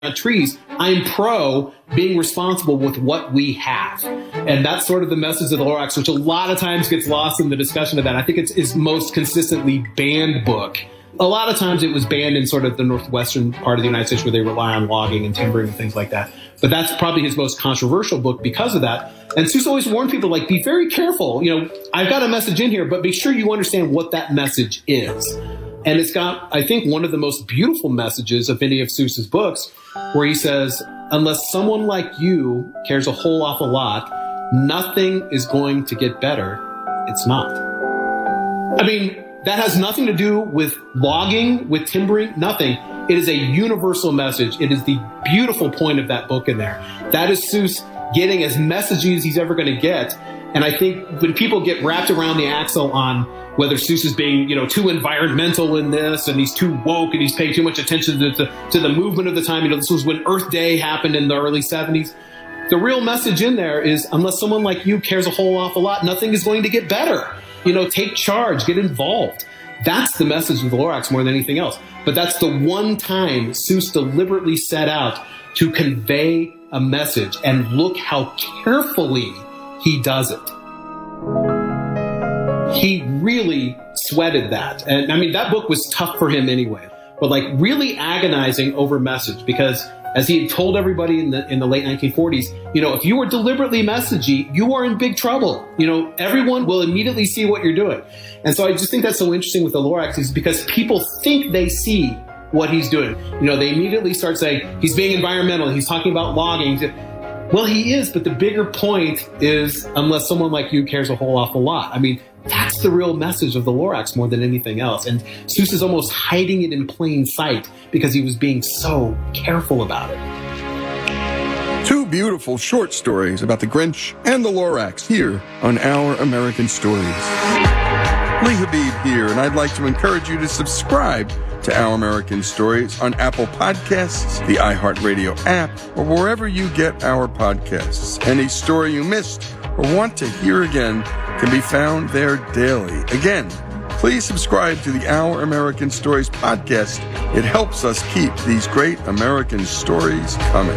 trees. I'm pro being responsible with what we have. And that's sort of the message of the Lorax, which a lot of times gets lost in the discussion of that. I think it's his most consistently banned book. A lot of times it was banned in sort of the northwestern part of the United States where they rely on logging and timbering and things like that. But that's probably his most controversial book because of that. And Seuss always warned people, like, be very careful. You know, I've got a message in here, but be sure you understand what that message is. And it's got, I think, one of the most beautiful messages of any of Seuss's books, where he says, unless someone like you cares a whole awful lot, nothing is going to get better. It's not. I mean, that has nothing to do with logging, with timbering, nothing. It is a universal message. It is the beautiful point of that book in there. That is Seuss getting as messagey as he's ever going to get. And I think when people get wrapped around the axle on whether Seuss is being, too environmental in this, and he's too woke, and he's paying too much attention to the movement of the time. This was when Earth Day happened in the early 70s. The real message in there is, unless someone like you cares a whole awful lot, nothing is going to get better. Take charge, get involved. That's the message of the Lorax more than anything else. But that's the one time Seuss deliberately set out to convey a message, and look how carefully he does it. He really sweated that. And I mean, that book was tough for him anyway, but like really agonizing over message, because as he had told everybody in the late 1940s, if you are deliberately messagey, you are in big trouble. Everyone will immediately see what you're doing. And so I just think that's so interesting with the Lorax, is because people think they see what he's doing. They immediately start saying he's being environmental, he's talking about logging. Well, he is, but the bigger point is, unless someone like you cares a whole awful lot. I mean, that's the real message of the Lorax more than anything else. And Seuss is almost hiding it in plain sight because he was being so careful about it. Two beautiful short stories about the Grinch and the Lorax here on Our American Stories. Lee Habib here, and I'd like to encourage you to subscribe to Our American Stories on Apple Podcasts, the iHeartRadio app, or wherever you get our podcasts. Any story you missed or want to hear again can be found there daily. Again, please subscribe to the Our American Stories podcast. It helps us keep these great American stories coming.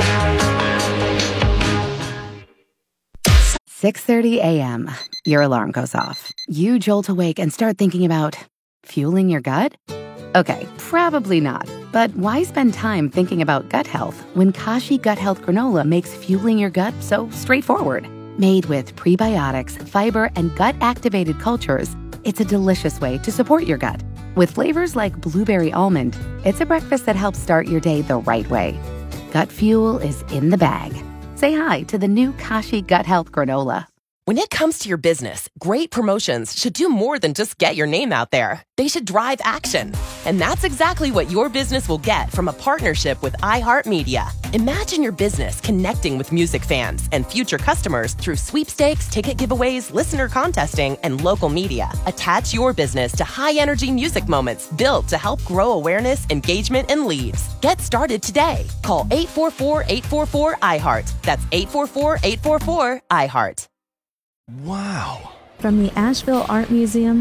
6:30 a.m. Your alarm goes off. You jolt awake and start thinking about fueling your gut? Okay, probably not. But why spend time thinking about gut health when Kashi Gut Health Granola makes fueling your gut so straightforward? Made with prebiotics, fiber, and gut-activated cultures, it's a delicious way to support your gut. With flavors like blueberry almond, it's a breakfast that helps start your day the right way. Gut fuel is in the bag. Say hi to the new Kashi Gut Health Granola. When it comes to your business, great promotions should do more than just get your name out there. They should drive action. And that's exactly what your business will get from a partnership with iHeartMedia. Imagine your business connecting with music fans and future customers through sweepstakes, ticket giveaways, listener contesting, and local media. Attach your business to high-energy music moments built to help grow awareness, engagement, and leads. Get started today. Call 844-844-IHEART. That's 844-844-IHEART. Wow. From the Asheville Art Museum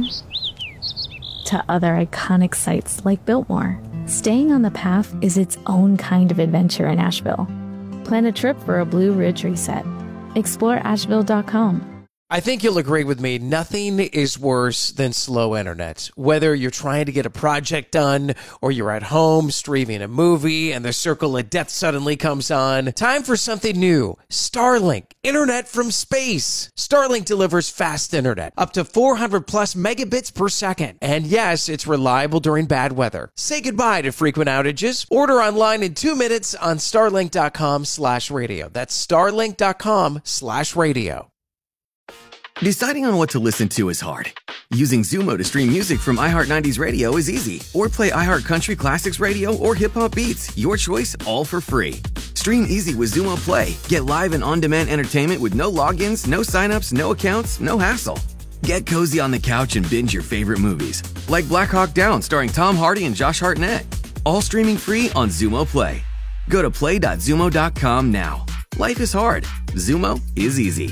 to other iconic sites like Biltmore, staying on the path is its own kind of adventure in Asheville. Plan a trip for a Blue Ridge reset. Explore Asheville.com. I think you'll agree with me, nothing is worse than slow internet. Whether you're trying to get a project done or you're at home streaming a movie and the circle of death suddenly comes on, time for something new. Starlink, internet from space. Starlink delivers fast internet, up to 400 plus megabits per second. And yes, it's reliable during bad weather. Say goodbye to frequent outages. Order online in 2 minutes on starlink.com/radio. That's starlink.com/radio. Deciding on what to listen to is hard. Using Xumo to stream music from iHeart 90s Radio is easy. Or play iHeart Country Classics Radio or Hip Hop Beats. Your choice, all for free. Stream easy with Xumo Play. Get live and on-demand entertainment with no logins, no signups, no accounts, no hassle. Get cozy on the couch and binge your favorite movies. Like Black Hawk Down starring Tom Hardy and Josh Hartnett. All streaming free on Xumo Play. Go to play.xumo.com now. Life is hard. Xumo is easy.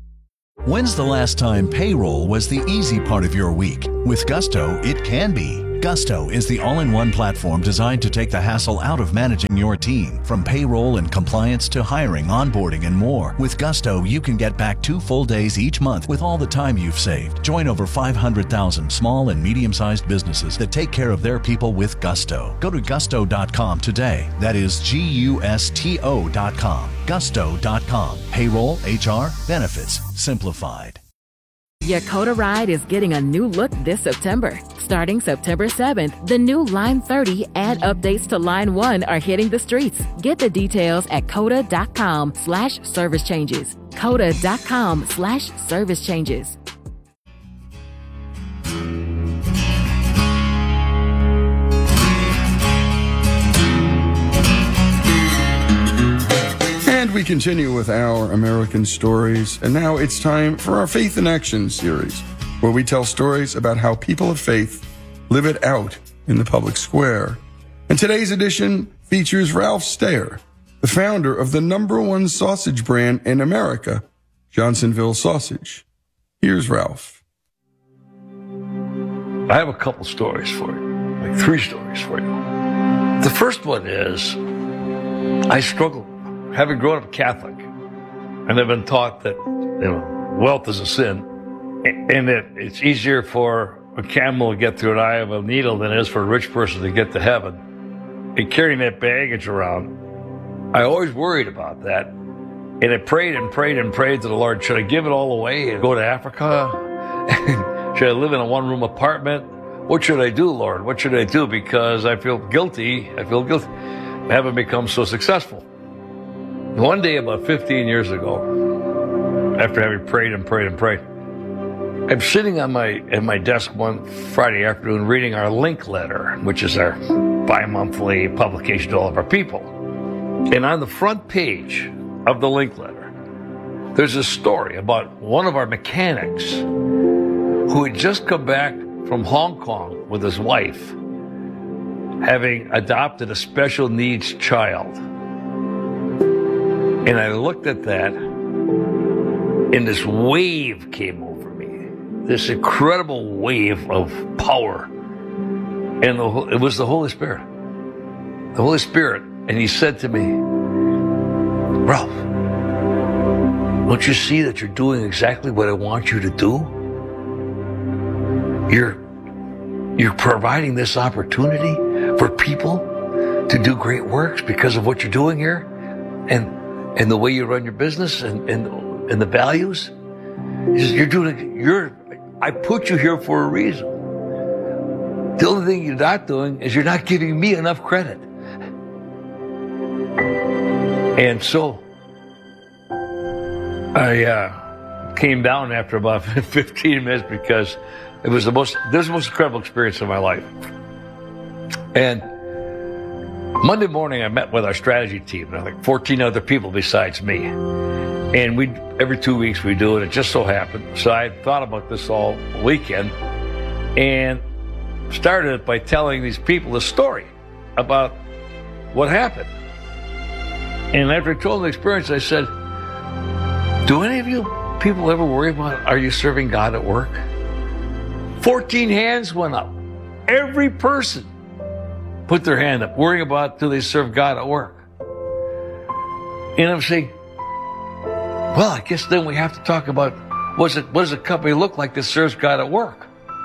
When's the last time payroll was the easy part of your week? With Gusto, it can be. Gusto is the all-in-one platform designed to take the hassle out of managing your team. From payroll and compliance to hiring, onboarding, and more. With Gusto, you can get back 2 full days each month with all the time you've saved. Join over 500,000 small and medium-sized businesses that take care of their people with Gusto. Go to gusto.com today. That is Gusto.com. Gusto.com. Payroll, HR, benefits, simplified. Yakota Ride is getting a new look this September. Starting September 7th, the new Line 30 and updates to Line 1 are hitting the streets. Get the details at COTA.com/service changes. COTA.com/service changes. And we continue with Our American Stories, and now it's time for our Faith in Action series, where we tell stories about how people of faith live it out in the public square. And today's edition features Ralph Steyer, the founder of the #1 sausage brand in America, Johnsonville Sausage. Here's Ralph. I have a couple stories for you, like 3 stories for you. The first one is, I struggled. Having grown up Catholic, and I've been taught that wealth is a sin, and that it's easier for a camel to get through an eye of a needle than it is for a rich person to get to heaven. And carrying that baggage around, I always worried about that. And I prayed and prayed and prayed to the Lord, should I give it all away and go to Africa? Should I live in a 1-room apartment? What should I do, Lord? What should I do? Because I feel guilty. I haven't become so successful. One day, about 15 years ago, after having prayed and prayed and prayed, I'm sitting at my desk one Friday afternoon reading our Link letter, which is our bi-monthly publication to all of our people. And on the front page of the Link letter, there's a story about one of our mechanics who had just come back from Hong Kong with his wife, having adopted a special needs child. And I looked at that, and this wave came over me, this incredible wave of power. And it was the Holy Spirit. The Holy Spirit. And he said to me, Ralph, don't you see that you're doing exactly what I want you to do? You're providing this opportunity for people to do great works because of what you're doing here. And the way you run your business and the values, I put you here for a reason. The only thing you're not doing is you're not giving me enough credit. And so I came down after about 15 minutes because it was the most incredible experience of my life. And Monday morning, I met with our strategy team, like 14 other people besides me. And every 2 weeks we do it. It just so happened. So I thought about this all weekend and started it by telling these people a story about what happened. And after I told them the experience, I said, do any of you people ever worry about, are you serving God at work? 14 hands went up. Every person put their hand up, worrying about, do they serve God at work? And I'm saying, well, I guess then we have to talk about, what does a company look like that serves God at work?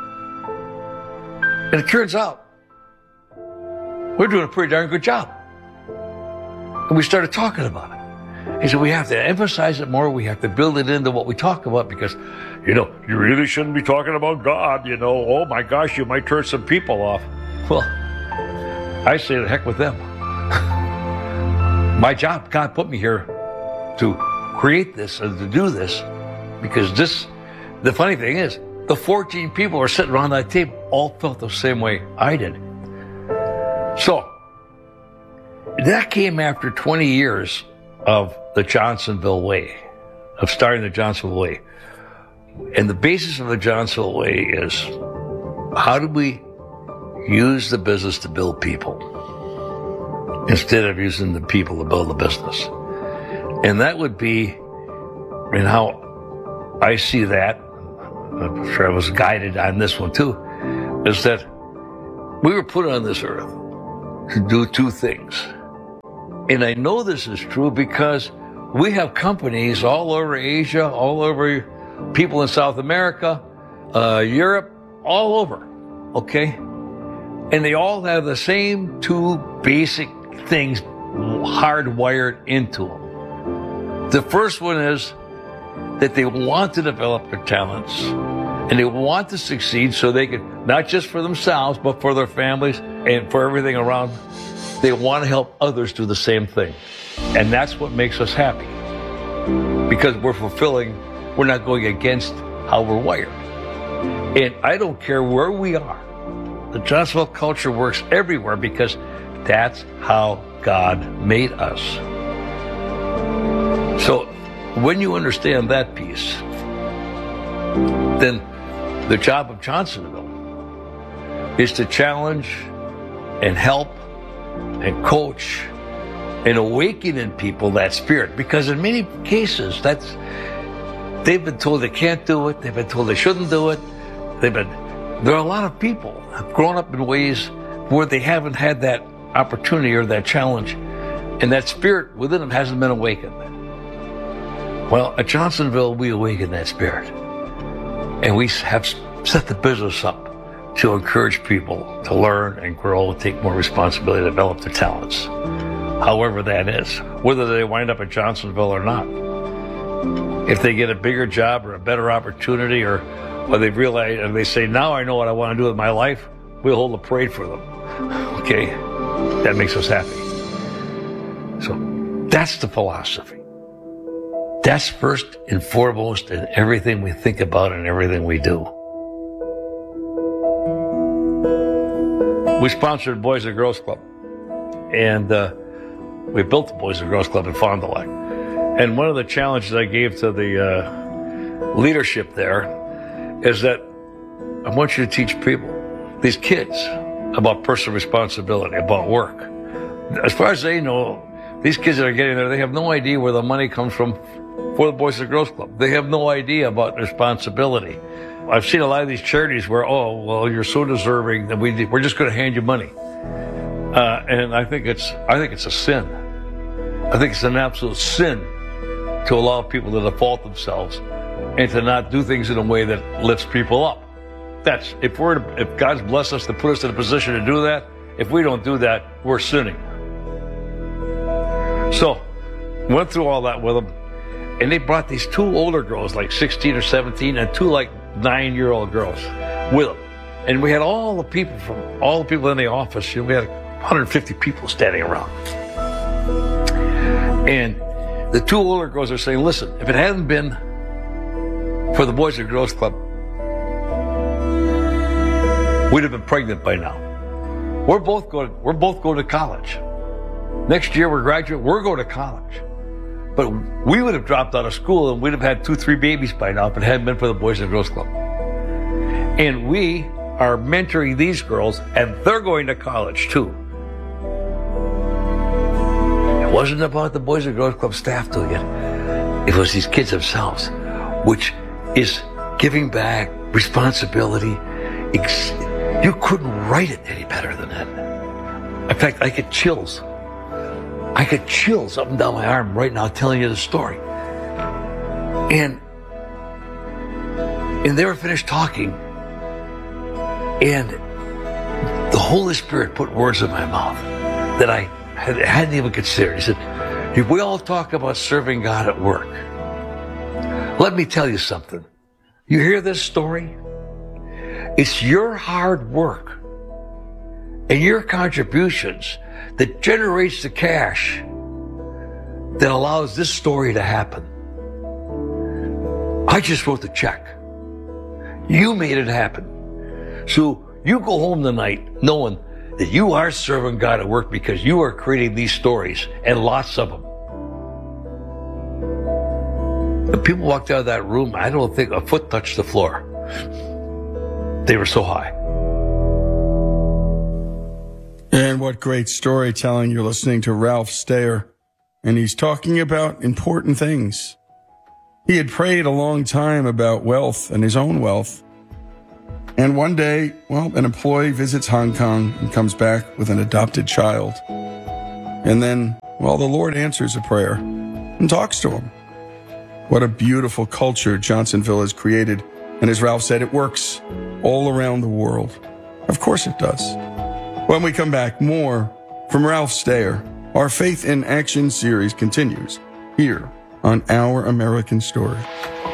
And it turns out, we're doing a pretty darn good job. And we started talking about it. He said, we have to emphasize it more. We have to build it into what we talk about because, you really shouldn't be talking about God, Oh my gosh, you might turn some people off. Well, I say the heck with them. My job, God put me here to create this and to do this because the funny thing is, the 14 people who are sitting around that table all felt the same way I did. So, that came after 20 years of the Johnsonville Way, of starting the Johnsonville Way. And the basis of the Johnsonville Way is, how do we use the business to build people instead of using the people to build the business? And that would be, and how I see that, I'm sure I was guided on this one too, is that We were put on this earth to do two things. And I know this is true because we have companies all over Asia, all over people in South America, Europe, all over, okay? And they all have the same two basic things hardwired into them. The first one is that they want to develop their talents and they want to succeed so they can, not just for themselves, but for their families and for everything around. They want to help others do the same thing. And that's what makes us happy. Because we're not going against how we're wired. And I don't care where we are. The Johnsonville culture works everywhere because that's how God made us. So when you understand that piece, then the job of Johnsonville is to challenge and help and coach and awaken in people that spirit. Because in many cases, they've been told they can't do it. They've been told they shouldn't do it. There are a lot of people who have grown up in ways where they haven't had that opportunity or that challenge. And that spirit within them hasn't been awakened. Well, at Johnsonville, we awaken that spirit. And we have set the business up to encourage people to learn and grow, take more responsibility, develop their talents. However that is, whether they wind up at Johnsonville or not. If they get a bigger job or a better opportunity or they realize and they say, now I know what I want to do with my life, we'll hold a parade for them. Okay? That makes us happy. So that's the philosophy. That's first and foremost in everything we think about and everything we do. We sponsored Boys and Girls Club. And we built the Boys and Girls Club in Fond du Lac. And one of the challenges I gave to the leadership there is that I want you to teach people, these kids, about personal responsibility, about work. As far as they know, these kids that are getting there, they have no idea where the money comes from for the Boys and Girls Club. They have no idea about responsibility. I've seen a lot of these charities where, oh, well, you're so deserving that we're just going to hand you money. And I think it's a sin. I think it's an absolute sin to allow people to default themselves and to not do things in a way that lifts people up. If God's blessed us to put us in a position to do that, if we don't do that, we're sinning. So, went through all that with them, and they brought these two older girls, like 16 or 17, and two like 9-year-old girls with them. And we had all the people in the office. We had 150 people standing around. And the two older girls are saying, listen, if it hadn't been for the Boys and Girls Club, we'd have been pregnant by now. We're both going to college. Next year we're going to college. But we would have dropped out of school and we'd have had 2-3 babies by now if it hadn't been for the Boys and Girls Club. And we are mentoring these girls and they're going to college too. It wasn't about the Boys and Girls Club staff doing it. It was these kids themselves, which is giving back, responsibility. You couldn't write it any better than that. In fact, I get chills. I get chills up and down my arm right now telling you the story. And they were finished talking, and the Holy Spirit put words in my mouth that I hadn't even considered. He said, if we all talk about serving God at work, let me tell you something. You hear this story? It's your hard work and your contributions that generates the cash that allows this story to happen. I just wrote the check. You made it happen. So you go home tonight knowing that you are serving God at work because you are creating these stories and lots of them. The people walked out of that room, I don't think a foot touched the floor. They were so high. And what great storytelling. You're listening to Ralph Steyer, and he's talking about important things. He had prayed a long time about wealth and his own wealth. And one day, an employee visits Hong Kong and comes back with an adopted child. And then, the Lord answers a prayer and talks to him. What a beautiful culture Johnsonville has created. And as Ralph said, it works all around the world. Of course it does. When we come back, more from Ralph Steyer. Our Faith in Action series continues here on Our American Story.